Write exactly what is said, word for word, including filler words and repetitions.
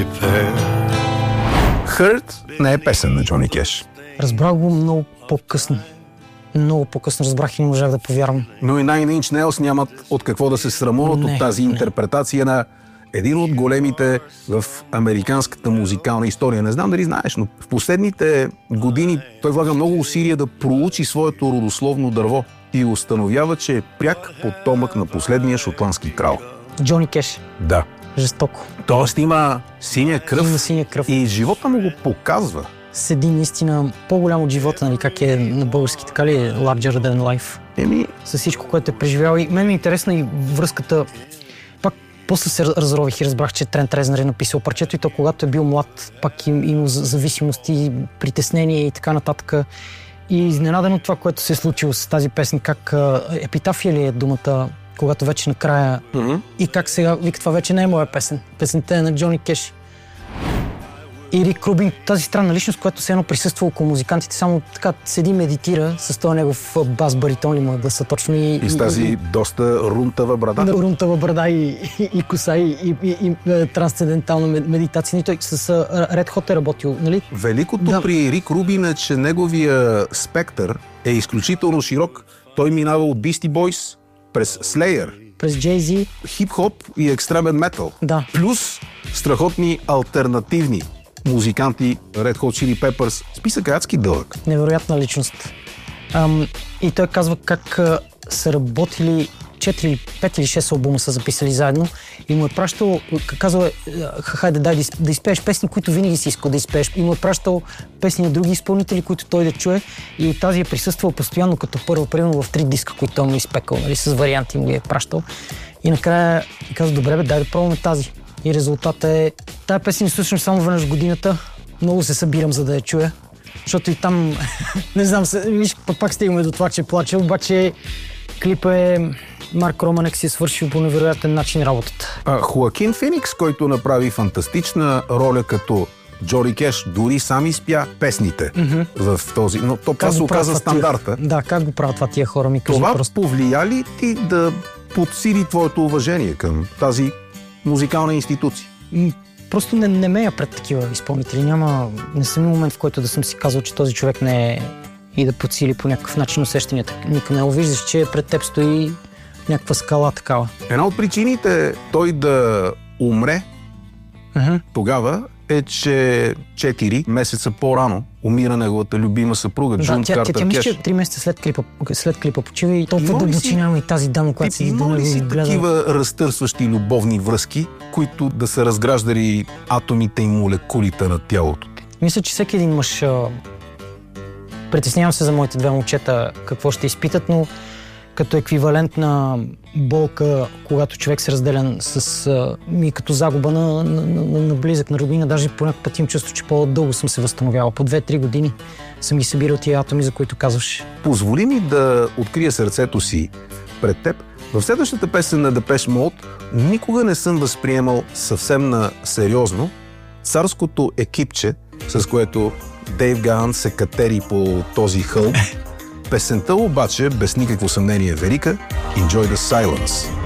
Hurt не е песен на Джони Кеш. Разбрах го много по-късно. Много по-късно разбрах и не можах да повярвам. Но и Nine Inch Nails нямат от какво да се срамуват Не, от тази не. интерпретация на един от големите в американската музикална история. Не знам дали знаеш, но в последните години той влага много усилия да проучи своето родословно дърво и установява, че е пряк потомък на последния шотландски крал. Джони Кеш. Да. Жестоко. Тоест има синя кръв, Има синя кръв. и живота му го показва. Седи наистина по-голям от живота, нали, как е на български, така ли е larger than life. Еми, С всичко, което е преживял. И мен ми е интересна и връзката. Пак после се разрових и разбрах, че Трент Резнър е написал парчето и то, когато е бил млад, пак им, имал зависимости, притеснения и така нататък. И изненадано това, което се е случило с тази песен, как епитафия ли е думата, когато вече накрая mm-hmm. и как сега вика, това вече не е моя песен. Песента е на Джони Кеш. И Рик Рубин, тази странна личност, която се едно присъства около музикантите, само така седи, медитира с този негов бас баритон ли му е гласа точно. И, и с тази и, доста рунтава брада. Рунтава брада и, и, и коса и, и, и, и трансцендентална медитация. И той с Red Hot е работил, нали? Великото да. При Рик Рубин е, че неговия спектър е изключително широк. Той минава от Beastie Boys през Slayer, през Jay-Z, хип-хоп и екстремен метал. Да. Плюс страхотни алтернативни музиканти, Red Hot Chili Peppers. Списък е адски дълъг. Невероятна личност. Ам, и той казва как а, са работили четири, пет или шест албума са записали заедно и му е пращал, казва, хайде дай да, да изпееш песни, които винаги си искал да изпееш. И му е пращал песни на други изпълнители, които той да чуе и от тази е присъствал постоянно като първа, примерно в три диска, които той му е изпекал, нали, с варианти му ги е пращал. И накрая казва, добре бе, дай да пробваме тази. И резултатът е, тая песен слушам само веднъж в годината, много се събирам, за да я чуя, защото и там, не знам, виж, пак стигаме до това, че плача, обаче клипът е, Марк Романек си е свършил по невероятен начин работата. А, Хоакин Феникс, който направи фантастична роля като Джони Кеш, дори сам изпя песните mm-hmm. в този, но то това се оказа стандарта. Тия, да, как го правят това тия хора, ми кажи това просто. повлия ли ти да подсили твоето уважение към тази музикална институция? Просто не, не мея пред такива изпълнители. Няма, не съм имал момент, в който да съм си казал, че този човек не е и да подсили по някакъв начин усещанията. Никога не виждаш, че пред теб стои някаква скала такава. Една от причините той да умре uh-huh. тогава е, че четири месеца по-рано умира неговата любима съпруга, да, Джун тя, Картер тя, тя мисля, Кеш. че три месеца след клипа, след клипа почива и толкова дълбочи няма и тази дама, която седи до него и гледа. Такива разтърсващи любовни връзки, които да са разграждали атомите и молекулите на тялото ти? Мисля, че всеки един мъж... Притеснявам се за моите две момчета какво ще изпитат, но като еквивалент на болка, когато човек се разделя с ми като загуба на, на, на, на близък, на роднина, даже по някакъв път имам чувство, че по-дълго съм се възстановявал. По две-три години съм ги събирал тия атоми, за които казваш. Позволи ми да открия сърцето си пред теб. В следващата песен на Депеш Мод никога не съм възприемал съвсем на сериозно царското екипче, с което Дейв Гаан се катери по този хълм. Песента обаче, без никакво съмнение, е велика. Enjoy the silence.